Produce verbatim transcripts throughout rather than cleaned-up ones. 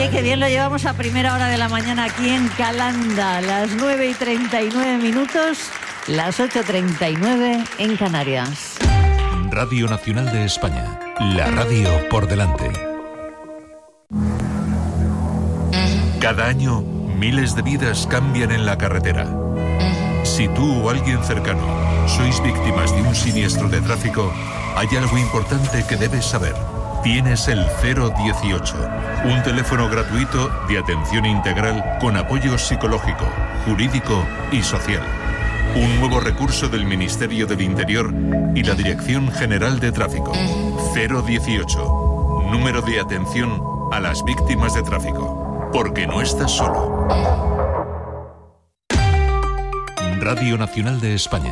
Sí, que bien lo llevamos a primera hora de la mañana aquí en Calanda. Las nueve y treinta y nueve minutos, las ocho treinta y nueve en Canarias. Radio Nacional de España. La radio por delante. Cada año, miles de vidas cambian en la carretera. Si tú o alguien cercano sois víctimas de un siniestro de tráfico, hay algo importante que debes saber. Tienes el cero dieciocho, un teléfono gratuito de atención integral con apoyo psicológico, jurídico y social. Un nuevo recurso del Ministerio del Interior y la Dirección General de Tráfico. cero dieciocho, número de atención a las víctimas de tráfico. Porque no estás solo. Radio Nacional de España.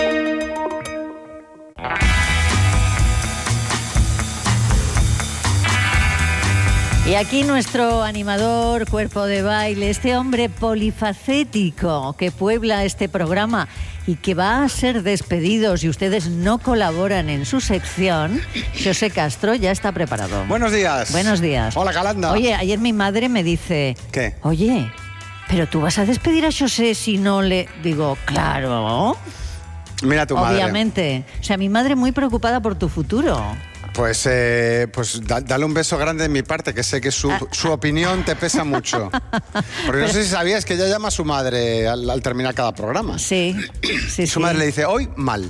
Y aquí nuestro animador, cuerpo de baile, este hombre polifacético que puebla este programa y que va a ser despedido si ustedes no colaboran en su sección, José Castro ya está preparado. Buenos días. Buenos días. Hola, Calanda. Oye, ayer mi madre me dice... ¿Qué? Oye, ¿pero tú vas a despedir a José si no le...? Digo, claro. Mira tu madre. Obviamente. O sea, mi madre muy preocupada por tu futuro. Pues, eh, pues da, dale un beso grande de mi parte, que sé que su, su opinión te pesa mucho. Porque no sé si sabías que ella llama a su madre al, al terminar cada programa. Sí, sí, Su sí. madre le dice, hoy mal,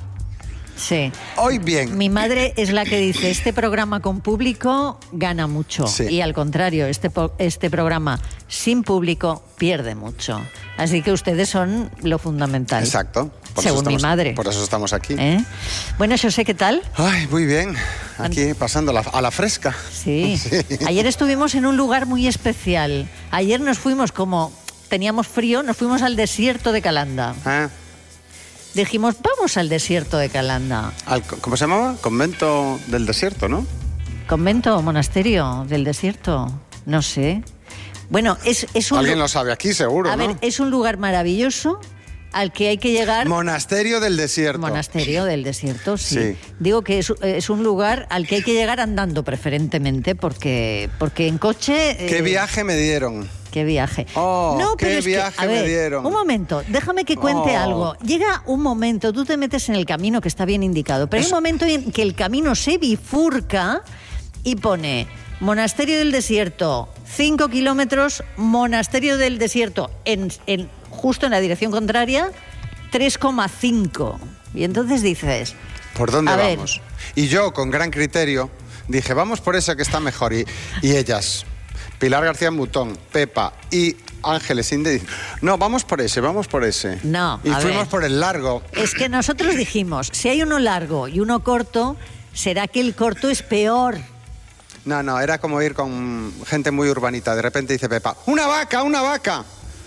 Sí. hoy bien. Mi madre es la que dice, este programa con público gana mucho. Sí. Y al contrario, este, po- este programa sin público pierde mucho. Así que ustedes son lo fundamental. Exacto. Por Según eso estamos, mi madre. Por eso estamos aquí. ¿Eh? Bueno, José, ¿qué tal? Ay, muy bien. Aquí pasando la- a la fresca. Sí. Ayer estuvimos en un lugar muy especial. Ayer nos fuimos como teníamos frío, nos fuimos al desierto de Calanda. Ah, Dijimos, vamos al desierto de Calanda. al- ¿Cómo se llamaba? Convento del Desierto, ¿no? ¿Convento o monasterio del desierto? No sé. Bueno, es, es un... Alguien lu- lo sabe aquí, seguro, A ¿no? ver, es un lugar maravilloso al que hay que llegar... Monasterio del Desierto. Monasterio del desierto, sí. Sí. Digo que es, es un lugar al que hay que llegar andando preferentemente porque, porque en coche... ¿Qué eh, viaje me dieron? Qué viaje. Oh, no, qué pero es que, viaje a me ver, dieron. Un momento, déjame que cuente Oh. algo. Llega un momento, tú te metes en el camino que está bien indicado, pero hay Es- un momento en que el camino se bifurca y pone Monasterio del Desierto, cinco kilómetros, Monasterio del Desierto, en, en, justo en la dirección contraria, tres coma cinco. Y entonces dices... ¿Por dónde A ver. vamos? Y yo, con gran criterio, dije, vamos por ese que está mejor. Y, y ellas, Pilar García Mutón, Pepa y Ángeles Inde, dicen, no, vamos por ese, vamos por ese. No, Y a fuimos ver. por el largo. Es que nosotros dijimos, si hay uno largo y uno corto, será que el corto es peor. No, no, era como ir con gente muy urbanita. De repente dice Pepa, ¡una vaca, una vaca!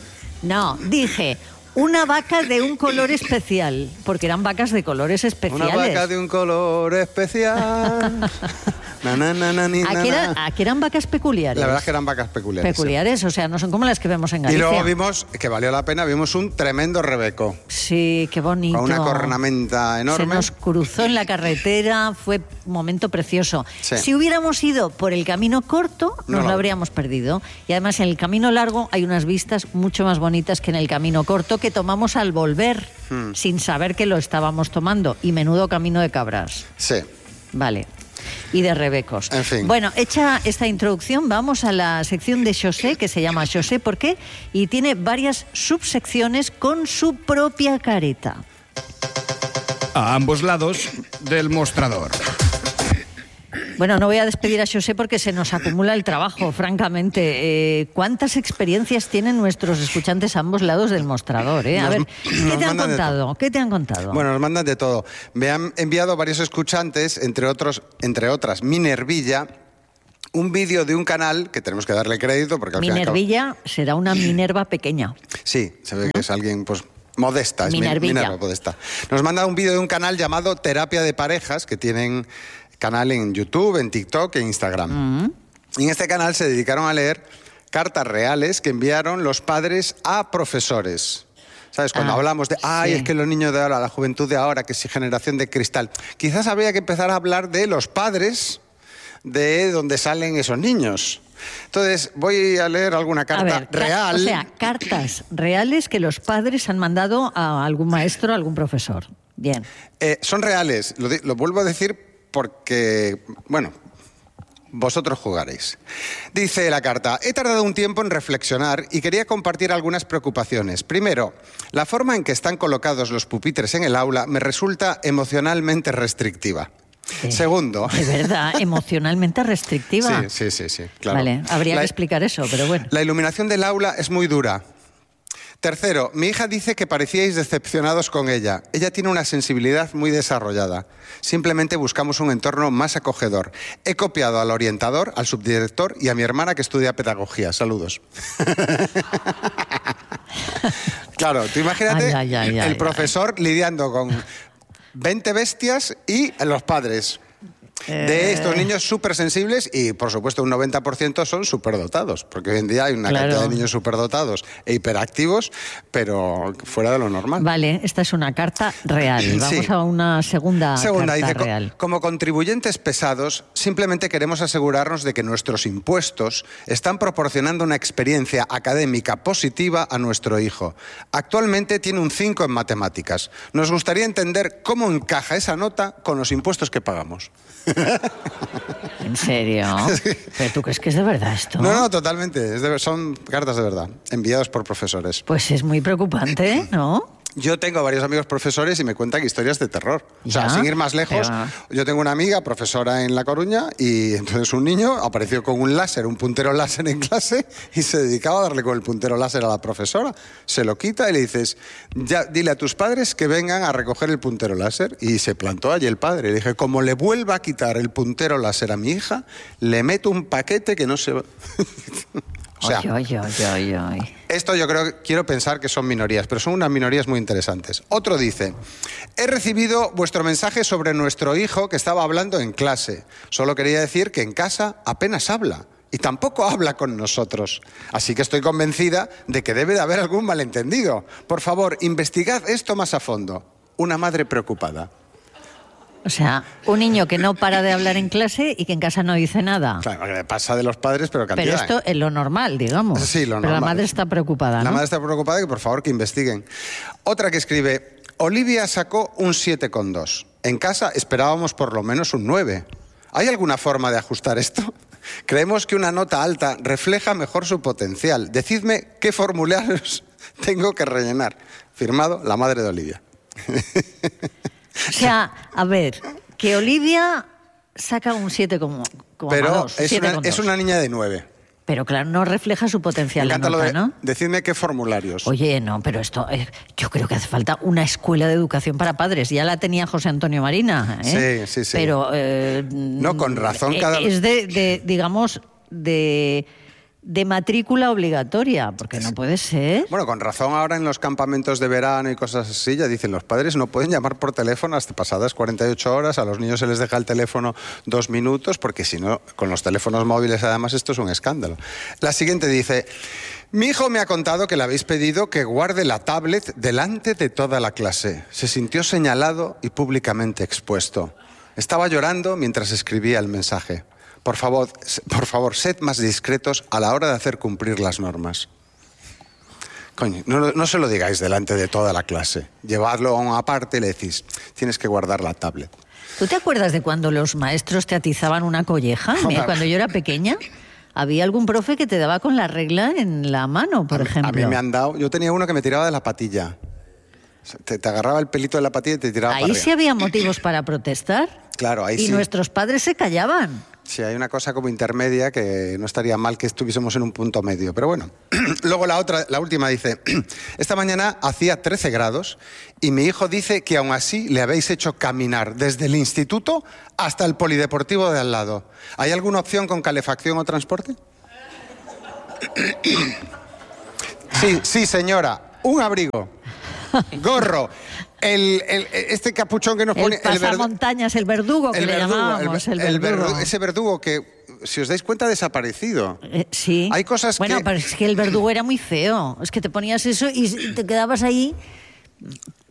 No, dije, una vaca de un color especial, porque eran vacas de colores especiales. Una vaca de un color especial. Na, na, na, na, ni, na, Aquí eran, na. aquí eran vacas peculiares. La verdad es que eran vacas peculiares. Peculiares, o sea, no son como las que vemos en Y Galicia. luego vimos, que valió la pena, vimos un tremendo rebeco. Sí, qué bonito. Con una cornamenta enorme. Se nos cruzó en la carretera, fue un momento precioso. Sí. Si hubiéramos ido por el camino corto, nos No lo lo- habríamos perdido. Y además en el camino largo hay unas vistas mucho más bonitas que en el camino corto que tomamos al volver, Hmm. sin saber que lo estábamos tomando. Y menudo camino de cabras. Sí. Vale. Y de rebecos. En fin. Bueno, hecha esta introducción, vamos a la sección de José, que se llama José ¿por qué? Y tiene varias subsecciones con su propia careta. A ambos lados del mostrador. Bueno, no voy a despedir a José porque se nos acumula el trabajo, francamente. Eh, ¿Cuántas experiencias tienen nuestros escuchantes a ambos lados del mostrador? Eh? A Nos- ver, ¿qué nos te han mandan de contado? ¿Qué te han contado? Bueno, nos mandan de todo. Me han enviado varios escuchantes, entre otros, entre otras, Minervilla, un vídeo de un canal que tenemos que darle crédito porque al fin y al cabo- Minervilla será una Minerva pequeña. Sí, se ve que es alguien, pues, modesta. Es mi- Minervilla. Minerva modesta. Nos manda un vídeo de un canal llamado Terapia de Parejas, que tienen canal en YouTube, en TikTok e Instagram. Y en este canal se dedicaron a leer cartas reales que enviaron los padres a profesores. ¿Sabes? Cuando Ah, hablamos de, ay, sí. es que los niños de ahora, la juventud de ahora, que si generación de cristal. Quizás habría que empezar a hablar de los padres de donde salen esos niños. Entonces, voy a leer alguna carta a ver, real. O sea, cartas reales que los padres han mandado a algún maestro, a algún profesor. Bien. Eh, son reales, lo, lo vuelvo a decir porque, bueno, vosotros jugaréis. Dice la carta: he tardado un tiempo en reflexionar y quería compartir algunas preocupaciones. Primero, la forma en que están colocados los pupitres en el aula me resulta emocionalmente restrictiva. Sí. Segundo... De verdad, emocionalmente restrictiva. Sí, sí, sí, sí, claro. Vale, habría la, que explicar eso, pero bueno. La iluminación del aula es muy dura. Tercero, mi hija dice que parecíais decepcionados con ella. Ella tiene una sensibilidad muy desarrollada. Simplemente buscamos un entorno más acogedor. He copiado al orientador, al subdirector y a mi hermana que estudia pedagogía. Saludos. Claro, tú imagínate ay, ay, ay, el ay, profesor ay. lidiando con veinte bestias y los padres de estos niños súper sensibles y, por supuesto, un noventa por ciento son superdotados, porque hoy en día hay una claro. cantidad de niños superdotados e hiperactivos, pero fuera de lo normal. Vale, esta es una carta real. Vamos sí. a una segunda, segunda carta dice, real. Como contribuyentes pesados, simplemente queremos asegurarnos de que nuestros impuestos están proporcionando una experiencia académica positiva a nuestro hijo. Actualmente tiene un cinco en matemáticas. Nos gustaría entender cómo encaja esa nota con los impuestos que pagamos. ¿En serio? ¿Pero tú crees que es de verdad esto? No, no, totalmente. Es de, son cartas de verdad, enviadas por profesores. Pues es muy preocupante, ¿no? Yo tengo varios amigos profesores y me cuentan historias de terror. O sea, sin ir más lejos, pero... yo tengo una amiga profesora en La Coruña y entonces un niño apareció con un láser, un puntero láser en clase y se dedicaba a darle con el puntero láser a la profesora. Se lo quita y le dices, ya, dile a tus padres que vengan a recoger el puntero láser. Y se plantó allí el padre. Le dije, como le vuelva a quitar el puntero láser a mi hija, le meto un paquete que no se va... O sea, ay, ay, ay, ay, ay. Esto yo creo, quiero pensar que son minorías, pero son unas minorías muy interesantes. Otro dice, he recibido vuestro mensaje sobre nuestro hijo que estaba hablando en clase. Solo quería decir que en casa apenas habla y tampoco habla con nosotros. Así que estoy convencida de que debe de haber algún malentendido. Por favor, investigad esto más a fondo. Una madre preocupada. O sea, un niño que no para de hablar en clase y que en casa no dice nada. Claro, que pasa de los padres, pero cantidad. Pero esto es lo normal, digamos. Sí, lo normal. Pero la madre está preocupada, ¿no? La madre está preocupada y que por favor que investiguen. Otra que escribe, Olivia sacó un siete coma dos. En casa esperábamos por lo menos un nueve. ¿Hay alguna forma de ajustar esto? Creemos que una nota alta refleja mejor su potencial. Decidme qué formularios tengo que rellenar. Firmado, la madre de Olivia. O sea, a ver, que Olivia saca un siete coma dos. Pero es una, es una niña de nueve. Pero claro, no refleja su potencial la nota, de, ¿no? Decidme qué formularios. Oye, no, pero esto, eh, yo creo que hace falta una escuela de educación para padres. Ya la tenía José Antonio Marina, ¿eh? Sí, sí, sí. Pero... Eh, no, con razón cada... Es de, de digamos, de... de matrícula obligatoria, porque no puede ser. Bueno, con razón ahora en los campamentos de verano y cosas así ya dicen los padres no pueden llamar por teléfono hasta pasadas cuarenta y ocho horas, a los niños se les deja el teléfono dos minutos, porque si no, con los teléfonos móviles además esto es un escándalo. La siguiente dice, mi hijo me ha contado que le habéis pedido que guarde la tablet delante de toda la clase. Se sintió señalado y públicamente expuesto. Estaba llorando mientras escribía el mensaje. Por favor, por favor, sed más discretos a la hora de hacer cumplir las normas. Coño, no, no se lo digáis delante de toda la clase. Llevadlo a una parte y le decís, tienes que guardar la tablet. ¿Tú te acuerdas de cuando los maestros te atizaban una colleja? Mira, cuando yo era pequeña, había algún profe que te daba con la regla en la mano, por a ejemplo. Mí, a mí me han dado... Yo tenía uno que me tiraba de la patilla. Te, te agarraba el pelito de la patilla y te tiraba Ahí para arriba. Sí había motivos para protestar. Claro, ahí y sí. Y nuestros padres se callaban. Sí, hay una cosa como intermedia que no estaría mal que estuviésemos en un punto medio. Pero bueno, luego la otra, la última dice, esta mañana hacía trece grados y mi hijo dice que aún así le habéis hecho caminar desde el instituto hasta el polideportivo de al lado. ¿Hay alguna opción con calefacción o transporte? Sí, sí, señora, un abrigo, gorro. El, el, este capuchón que nos pone... El pasamontañas, el verdugo que el le verdugo, llamábamos. El, el el verdugo. verdugo, ese verdugo que, si os dais cuenta, ha desaparecido. Eh, sí. Hay cosas bueno, que... pero es que el verdugo era muy feo. Es que te ponías eso y te quedabas ahí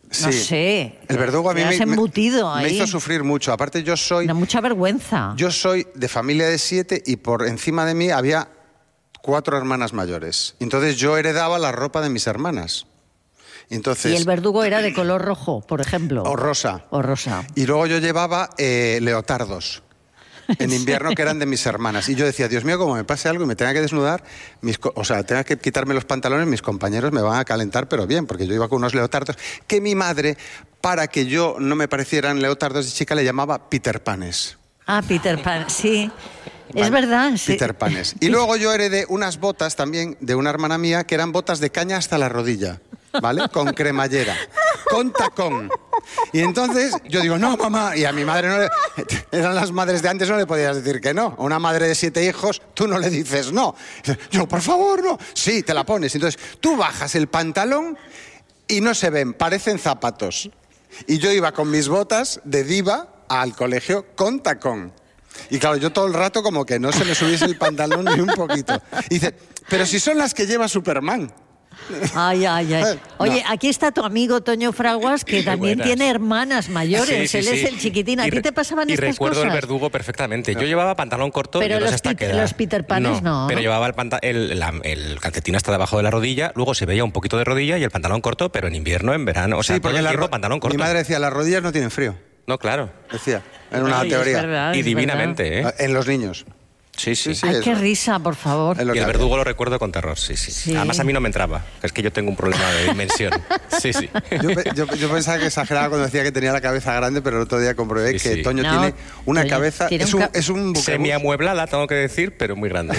Sí. No sé. El verdugo a mí Te has me, me, embutido me ahí. hizo sufrir mucho. Aparte yo soy... Da mucha vergüenza. Yo soy de familia de siete y por encima de mí había cuatro hermanas mayores. Entonces yo heredaba la ropa de mis hermanas. Entonces, y el verdugo era de color rojo, por ejemplo. O rosa. O rosa. Y luego yo llevaba eh, leotardos en invierno que eran de mis hermanas. Y yo decía, Dios mío, como me pase algo y me tenga que desnudar, mis, o sea, tenga que quitarme los pantalones, mis compañeros me van a calentar, pero bien, porque yo iba con unos leotardos que mi madre, para que yo no me parecieran leotardos de chica, le llamaba Peter Panes. Ah, Peter Pan, sí. Vale. Es verdad. Sí. Peter Panes. Y luego yo heredé unas botas también de una hermana mía que eran botas de caña hasta la rodilla, ¿vale? Con cremallera, con tacón. Y entonces yo digo, no, mamá, y a mi madre no le... Eran las madres de antes, no le podías decir que no. A una madre de siete hijos, tú no le dices no. Yo, por favor, no. Sí, te la pones. Entonces tú bajas el pantalón y no se ven, parecen zapatos. Y yo iba con mis botas de diva al colegio con tacón. Y claro, yo todo el rato como que no se me subiese el pantalón ni un poquito. Y dice, pero si son las que lleva Superman. Ay, ay, ay. Oye, No. aquí está tu amigo Toño Fraguas, que también buenas. tiene hermanas mayores. Sí, sí, Él sí. es el chiquitín. ¿A Y ti re- te pasaban y estas recuerdo cosas? el verdugo perfectamente. Yo llevaba pantalón corto Pero y no los sé hasta Pit- qué edad. los Peter Panes no. Pero llevaba el, panta- el, la- el calcetín hasta debajo de la rodilla, luego se veía un poquito de rodilla y el pantalón corto, pero en invierno, en verano, o sea, Sí, todo porque el la tiempo ro- pantalón corto. mi madre decía, las rodillas no tienen frío. No, claro. Decía, era una Ay, es teoría. verdad, Y es divinamente, ¿eh? En los niños. Sí, sí. Sí, Ay, es- qué risa, por favor. es lo Y que el había. verdugo lo recuerdo con terror, sí, sí, Sí. Además a mí no me entraba, es que yo tengo un problema de dimensión. Sí, sí. Yo, pe- yo- yo pensaba que exageraba cuando decía que tenía la cabeza grande, pero el otro día comprobé Sí, que sí. Toño No, tiene una Toño cabeza... tiene es un un, ca- es un buquebús. Semiamueblada, tengo que decir, pero muy grande.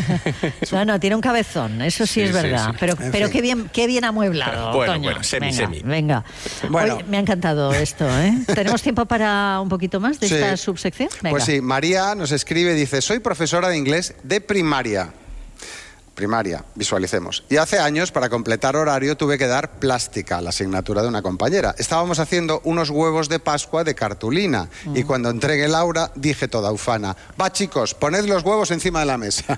No, no, tiene un cabezón, eso sí, Sí, es sí, verdad. sí. Pero, En pero fin. qué bien, qué bien amueblado, Bueno, Toño. bueno, semi, venga, semi. venga. Bueno. Oye, me ha encantado esto, ¿eh? ¿Tenemos tiempo para un poquito más de Sí. esta subsección? Venga. Pues sí, María nos escribe, dice, soy profesora de inglés de primaria. Primaria, visualicemos. Y hace años, para completar horario, tuve que dar plástica, la asignatura de una compañera. Estábamos haciendo unos huevos de Pascua de cartulina. Mm. Y cuando entregué Laura, dije toda ufana, va chicos, poned los huevos encima de la mesa.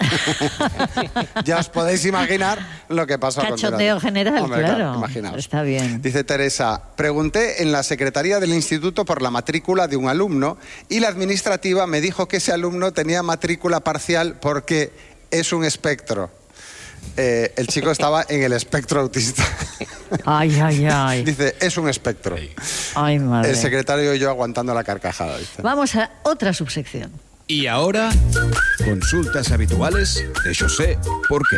Ya os podéis imaginar lo que pasó a Cachondeo continuación. general, Hombre, claro. imaginaos. Está bien. Dice Teresa, pregunté en la secretaría del instituto por la matrícula de un alumno y la administrativa me dijo que ese alumno tenía matrícula parcial porque es un espectro. Eh, el chico estaba en el espectro autista. Ay, ay, ay. Dice, es un espectro. Ay, madre. El secretario y yo aguantando la carcajada. Dice. Vamos a otra subsección. Y ahora, consultas habituales de José Porqué.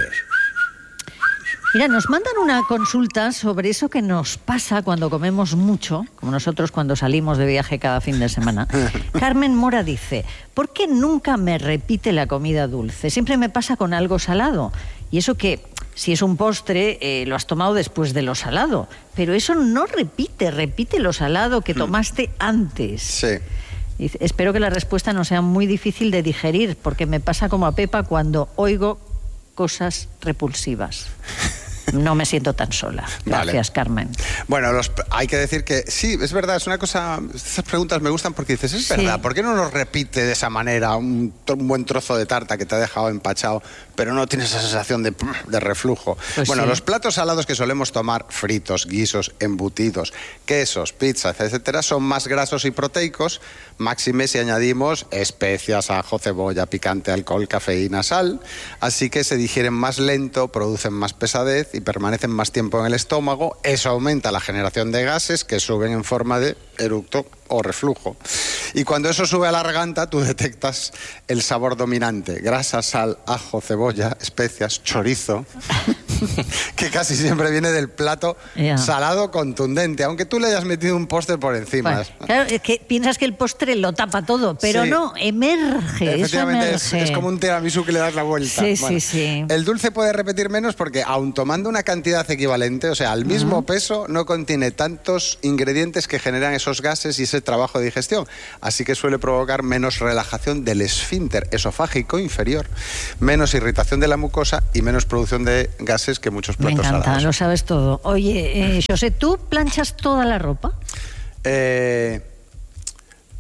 Mira, nos mandan una consulta sobre eso que nos pasa cuando comemos mucho, como nosotros cuando salimos de viaje cada fin de semana. Carmen Mora dice, ¿por qué nunca me repite la comida dulce? Siempre me pasa con algo salado. Y eso que, si es un postre, eh, lo has tomado después de lo salado. Pero eso no repite, repite lo salado que tomaste antes. Sí. Dice, espero que la respuesta no sea muy difícil de digerir, porque me pasa como a Pepa cuando oigo cosas repulsivas. No me siento tan sola. Gracias, Vale. Carmen. Bueno, los- hay que decir que sí, es verdad, es una cosa... Estas preguntas me gustan porque dices, es Sí. verdad, ¿por qué no nos repite de esa manera un, un buen trozo de tarta que te ha dejado empachado, pero no tienes esa sensación de, de reflujo? Pues bueno, sí. los platos salados que solemos tomar, fritos, guisos, embutidos, quesos, pizzas, etcétera, son más grasos y proteicos, máxime si añadimos especias, ajo, cebolla, picante, alcohol, cafeína, sal, así que se digieren más lento, producen más pesadez y permanecen más tiempo en el estómago. Eso aumenta la generación de gases que suben en forma de eructo o reflujo. Y cuando eso sube a la garganta, tú detectas el sabor dominante: grasa, sal, ajo, cebolla, especias, chorizo, que casi siempre viene del plato Ya. salado contundente, aunque tú le hayas metido un postre por encima. Bueno, claro, es que piensas que el postre lo tapa todo, pero Sí. no, emerge, eso Efectivamente, es, emerge. es como un tiramisú que le das la vuelta. Sí, sí, sí. El dulce puede repetir menos porque, aun tomando una cantidad equivalente, o sea, al mismo peso, no contiene tantos ingredientes que generan esos gases y ese trabajo de digestión. Así que suele provocar menos relajación del esfínter esofágico inferior, menos irritación de la mucosa y menos producción de gases que muchos Me platos encanta, salados. lo sabes todo. Oye, eh, José, ¿tú planchas toda la ropa? Eh,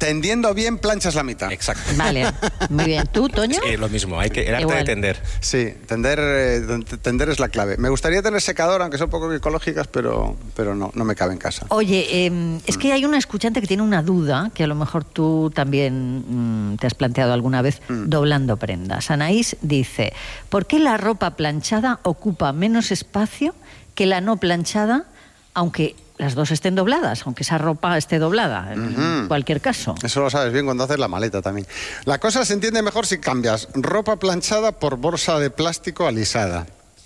tendiendo bien, planchas la mitad. Exacto. Vale, muy bien. ¿Tú, Toño? Sí, lo mismo, hay que, el arte Igual. de tender. Sí, tender, eh, tender es la clave. Me gustaría tener secador, aunque son poco ecológicas, pero, pero no, no me cabe en casa. Oye, eh, es que hay una escuchante que tiene una duda, que a lo mejor tú también mm, te has planteado alguna vez, mm. doblando prendas. Anaís dice, ¿por qué la ropa planchada ocupa menos espacio que la no planchada, aunque las dos estén dobladas, aunque esa ropa esté doblada, en uh-huh. cualquier caso? Eso lo sabes bien cuando haces la maleta también. La cosa se entiende mejor si cambias ropa planchada por bolsa de plástico alisada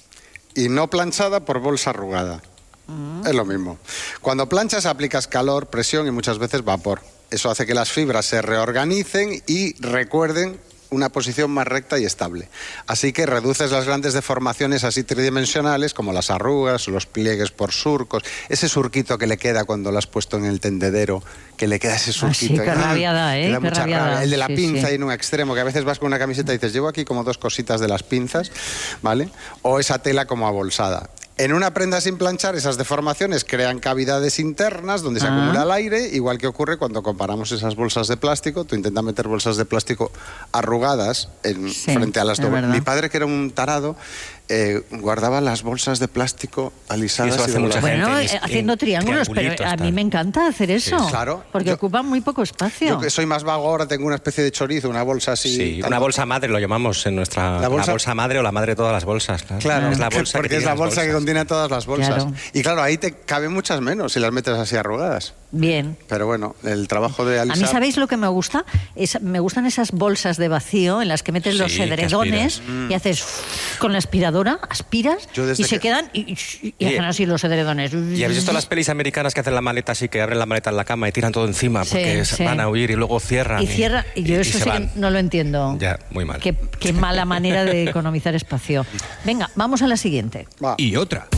y no planchada por bolsa arrugada. Uh-huh. Es lo mismo. Cuando planchas aplicas calor, presión y muchas veces vapor. Eso hace que las fibras se reorganicen y recuerden una posición más recta y estable. Así que reduces las grandes deformaciones así tridimensionales como las arrugas, los pliegues por surcos, ese surquito que le queda cuando lo has puesto en el tendedero, que le queda ese surquito. Ah, sí, qué rabia da, ¿eh? Da Qué mucha rabia rabia. da. El de la Sí, pinza sí. en un extremo, que a veces vas con una camiseta y dices, llevo aquí como dos cositas de las pinzas, ¿vale? O esa tela como abolsada. En una prenda sin planchar, esas deformaciones crean cavidades internas donde se ah. acumula el aire, igual que ocurre cuando comparamos esas bolsas de plástico. Tú intentas meter bolsas de plástico arrugadas en, sí, frente a las es dobles. verdad. Mi padre, que era un tarado, eh, guardaba las bolsas de plástico alisadas. Y eso hace y mucha dobladas. Bueno, gente, eh, haciendo triángulos, pero triangulitos, a tal. mí me encanta hacer eso. Sí, claro. Porque Yo- ocupan muy poco espacio. Yo que soy más vago ahora tengo una especie de chorizo, una bolsa así. Sí, tal- una bolsa madre lo llamamos en nuestra... La La bolsa- bolsa, madre o la madre de todas las bolsas. Claro, Claro, es la que- bolsa que porque tiene es la las bolsa que bolsas. contiene todas las bolsas. Claro. Y claro, ahí te caben muchas menos si las metes así arrugadas. Bien. Pero bueno, el trabajo de A alisar... mí, ¿sabéis lo que me gusta? Es, me gustan esas bolsas de vacío en las que metes Sí, los que edredones y haces con la aspiradora, aspiras Yo desde y se que- quedan y, y- y Y- hacen así los edredones. ¿Y habéis visto las pelis americanas que hacen la maleta así, que abren la maleta en la cama y tiran todo encima Sí, porque sí. van a huir y luego cierran? Y cierra, y yo y eso se sí van. que no lo entiendo. Ya, muy mal. Qué, qué mala manera de economizar espacio. Venga, vamos a la siguiente. Va. Y otra.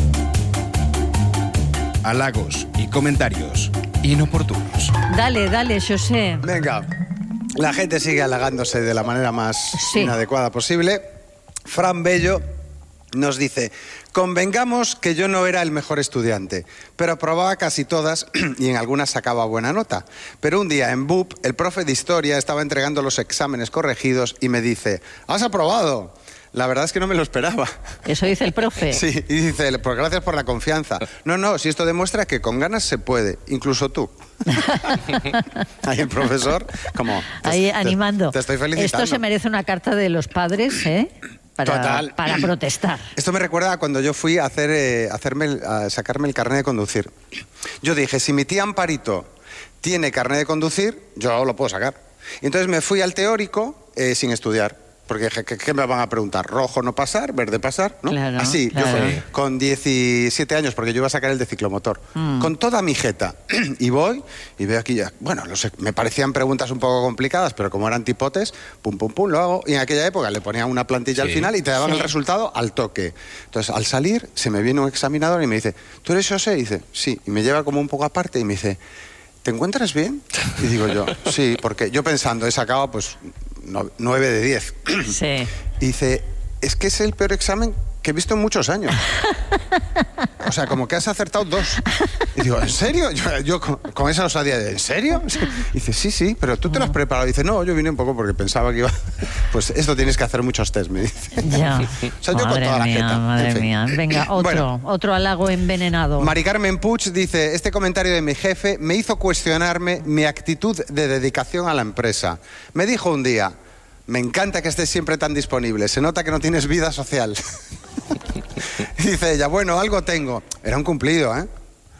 Halagos y comentarios inoportunos. Dale, dale, José. Venga, la gente sigue halagándose de la manera más Sí. inadecuada posible. Fran Bello nos dice, convengamos que yo no era el mejor estudiante, pero aprobaba casi todas y en algunas sacaba buena nota. Pero un día en B U P, el profe de historia estaba entregando los exámenes corregidos y me dice, ¿has aprobado? La verdad es que no me lo esperaba. Eso dice el profe. Sí, y dice, pues gracias por la confianza. No, no, si esto demuestra que con ganas se puede, incluso tú. Ahí el profesor, como... te- Ahí te- animando. Te estoy felicitando. Esto se merece una carta de los padres, ¿eh? Para, Total. para protestar. Esto me recuerda a cuando yo fui a, hacer, eh, hacerme el- a sacarme el carnet de conducir. Yo dije, si mi tía Amparito tiene carnet de conducir, yo lo puedo sacar. Y entonces me fui al teórico eh, sin estudiar. Porque dije, ¿qué, qué me van a preguntar? ¿Rojo no pasar? ¿Verde pasar? ¿No? Claro, Así, claro. yo fui con diecisiete años, porque yo iba a sacar el de ciclomotor. Mm. Con toda mi jeta. Y voy y veo aquí ya... Bueno, no sé, me parecían preguntas un poco complicadas, pero como eran tipotes, pum, pum, pum, lo hago. Y en aquella época le ponían una plantilla Sí. al final y te daban Sí. el resultado al toque. Entonces, al salir, se me viene un examinador y me dice, ¿tú eres José? Y dice, sí. Y me lleva como un poco aparte y me dice, ¿te encuentras bien? Y digo yo, sí, porque yo pensando, he sacado pues no- nueve de diez. Sí. Y dice, es que es el peor examen que he visto en muchos años. O sea, como que has acertado dos. Y digo, ¿en serio? Yo, yo con, con esa osadía de, ¿en serio? Y dice, sí, sí, pero tú te lo has preparado. Y dice, no, yo vine un poco porque pensaba que iba... Pues esto tienes que hacer muchos test, me dice. Ya. O sea, yo con Madre toda la mía, jeta. madre En fin. mía. Venga, otro, Bueno. otro halago envenenado. Mari Carmen Puig dice, este comentario de mi jefe me hizo cuestionarme mi actitud de dedicación a la empresa. Me dijo un día, me encanta que estés siempre tan disponible, se nota que no tienes vida social. Y dice ella, bueno, algo tengo. Era un cumplido, ¿eh?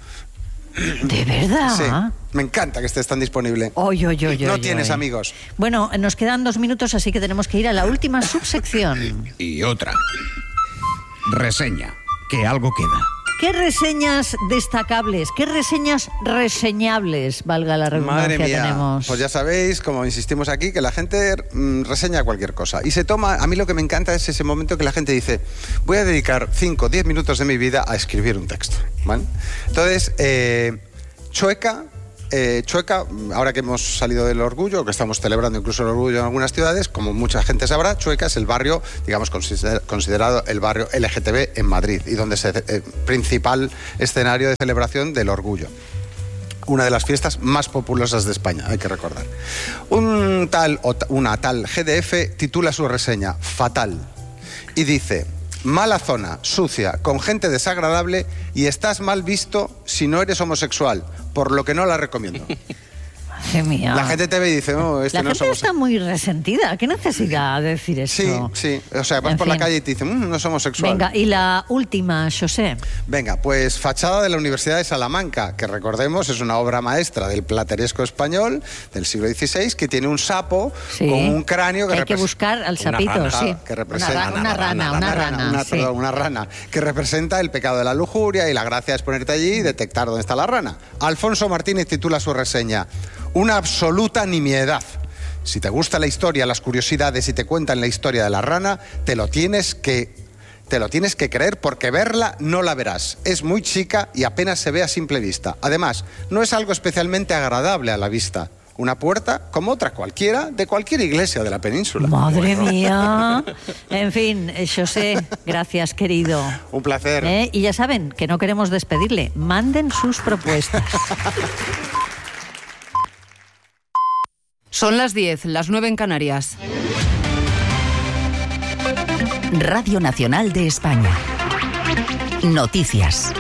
¿De verdad? Sí, me encanta que estés tan disponible. Oy, oy, oy, No oy, tienes oy. amigos. Bueno, nos quedan dos minutos, así que tenemos que ir a la última subsección. Y otra. Reseña. Que algo queda. ¿Qué reseñas destacables, qué reseñas reseñables, valga la redundancia, Madre mía, tenemos? pues ya sabéis, como insistimos aquí, que la gente mm, reseña cualquier cosa. Y se toma, a mí lo que me encanta es ese momento que la gente dice, voy a dedicar cinco o diez minutos de mi vida a escribir un texto, ¿vale? Entonces, eh, Chueca, eh, Chueca, ahora que hemos salido del orgullo, que estamos celebrando incluso el orgullo en algunas ciudades, como mucha gente sabrá, Chueca es el barrio, digamos, consider- considerado el barrio L G T B en Madrid y donde es el eh, principal escenario de celebración del orgullo. una de las fiestas más populosas de España, hay que recordar. Un tal, o una tal G D F titula su reseña Fatal y dice: mala zona, sucia, con gente desagradable y estás mal visto si no eres homosexual, por lo que no la recomiendo. Madre mía. La gente te ve y dice, oh, este la no gente somos... está muy resentida. ¿Qué necesidad de decir eso? Sí, sí. O sea, vas En por fin. la calle y te dicen, mmm, no somos homosexual. Venga, y la última, José. Venga, pues fachada de la Universidad de Salamanca, que recordemos es una obra maestra del plateresco español del siglo dieciséis, que tiene un sapo Sí. con un cráneo que Hay que repres- buscar al Una sapito, rana, sí. que representa Una, ra- una rana, una rana. una, sí. perdón, una rana que representa el pecado de la lujuria, y la gracia es ponerte allí y detectar dónde está la rana. Alfonso Martínez titula su reseña Una absoluta nimiedad. Si te gusta la historia, las curiosidades y te cuentan la historia de la rana, te lo tienes que te lo tienes que creer, porque verla no la verás. Es muy chica y apenas se ve a simple vista. Además, no es algo especialmente agradable a la vista. Una puerta como otra cualquiera de cualquier iglesia de la península. Madre mía. En fin, eh, José, gracias, querido. Un placer. ¿Eh? Y ya saben que no queremos despedirle. Manden sus propuestas. Son las diez, las nueve en Canarias. Radio Nacional de España. Noticias.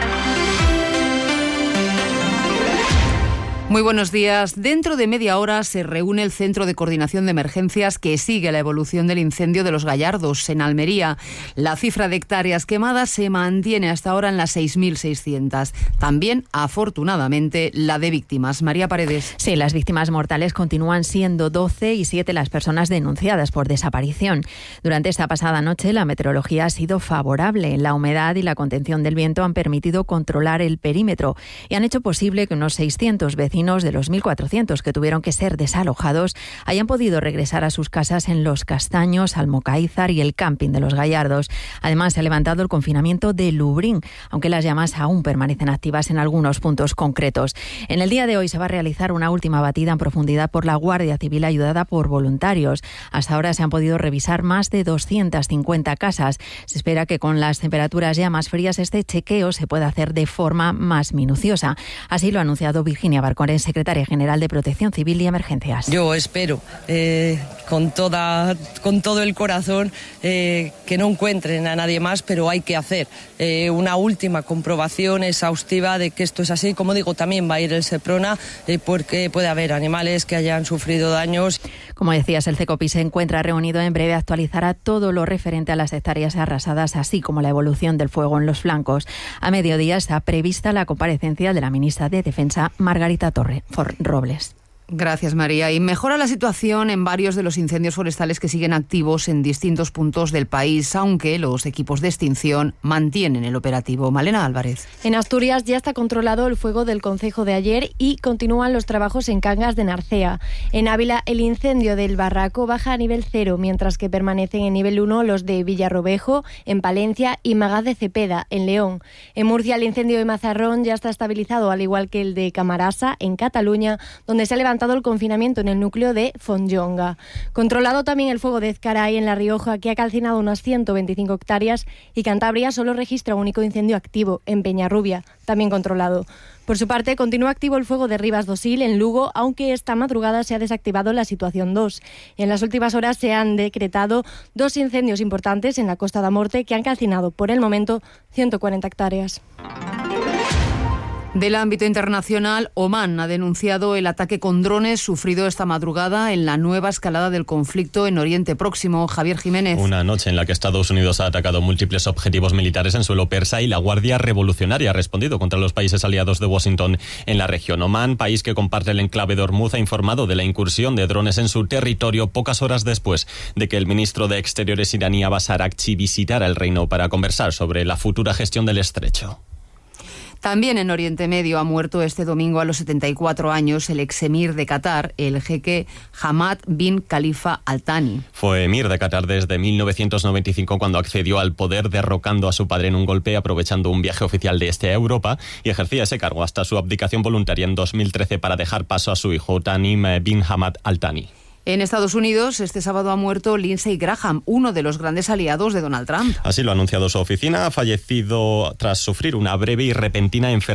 Muy buenos días. Dentro de media hora se reúne el Centro de Coordinación de Emergencias que sigue la evolución del incendio de Los Gallardos, en Almería. La cifra de hectáreas quemadas se mantiene hasta ahora en las seis mil seiscientas. También, afortunadamente, la de víctimas. María Paredes. Sí, las víctimas mortales continúan siendo doce y siete las personas denunciadas por desaparición. Durante esta pasada noche la meteorología ha sido favorable. La humedad y la contención del viento han permitido controlar el perímetro y han hecho posible que unos seiscientos vecinos de los mil cuatrocientos que tuvieron que ser desalojados hayan podido regresar a sus casas en Los Castaños, Almocaízar y el camping de Los Gallardos. Además, se ha levantado el confinamiento de Lubrín, aunque las llamas aún permanecen activas en algunos puntos concretos. En el día de hoy se va a realizar una última batida en profundidad por la Guardia Civil ayudada por voluntarios. Hasta ahora se han podido revisar más de doscientas cincuenta casas. Se espera que con las temperaturas ya más frías este chequeo se pueda hacer de forma más minuciosa. Así lo ha anunciado Virginia Barcón, secretaria general de Protección Civil y Emergencias. Yo espero, eh, con, toda, con todo el corazón, eh, que no encuentren a nadie más, pero hay que hacer eh, una última comprobación exhaustiva de que esto es así. Como digo, también va a ir el Seprona, eh, porque puede haber animales que hayan sufrido daños. Como decías, el CECOPI se encuentra reunido. En breve actualizará todo lo referente a las hectáreas arrasadas, así como la evolución del fuego en los flancos. A mediodía está prevista la comparecencia de la ministra de Defensa, Margarita Torre For Robles. Gracias, María. Y mejora la situación en varios de los incendios forestales que siguen activos en distintos puntos del país, aunque los equipos de extinción mantienen el operativo. Malena Álvarez. En Asturias ya está controlado el fuego del concejo de ayer y continúan los trabajos en Cangas de Narcea. En Ávila, el incendio del Barraco baja a nivel cero, mientras que permanecen en nivel uno los de Villarrobejo, en Palencia, y Magaz de Cepeda, en León. En Murcia, el incendio de Mazarrón ya está estabilizado, al igual que el de Camarasa, en Cataluña, donde se ha levantado el confinamiento en el núcleo de Fonllonga. Controlado también el fuego de Ezcaray en La Rioja, que ha calcinado unas ciento veinticinco hectáreas, y Cantabria solo registra un único incendio activo, en Peñarrubia, también controlado. Por su parte, continúa activo el fuego de Rivas Dosil en Lugo, aunque esta madrugada se ha desactivado la situación dos. En las últimas horas se han decretado dos incendios importantes en la Costa da Morte que han calcinado, por el momento, ciento cuarenta hectáreas. Del ámbito internacional, Omán ha denunciado el ataque con drones sufrido esta madrugada en la nueva escalada del conflicto en Oriente Próximo. Javier Jiménez. Una noche en la que Estados Unidos ha atacado múltiples objetivos militares en suelo persa y la Guardia Revolucionaria ha respondido contra los países aliados de Washington en la región. Omán, país que comparte el enclave de Hormuz, ha informado de la incursión de drones en su territorio pocas horas después de que el ministro de Exteriores iraní Abbas Araghchi visitara el reino para conversar sobre la futura gestión del estrecho. También en Oriente Medio ha muerto este domingo a los setenta y cuatro años el ex emir de Qatar, el jeque Hamad bin Khalifa Al Thani. Fue emir de Qatar desde mil novecientos noventa y cinco, cuando accedió al poder derrocando a su padre en un golpe, aprovechando un viaje oficial de este a Europa, y ejercía ese cargo hasta su abdicación voluntaria en dos mil trece para dejar paso a su hijo Tamim bin Hamad Al Thani. En Estados Unidos, este sábado ha muerto Lindsey Graham, uno de los grandes aliados de Donald Trump. Así lo ha anunciado su oficina. Ha fallecido tras sufrir una breve y repentina enfermedad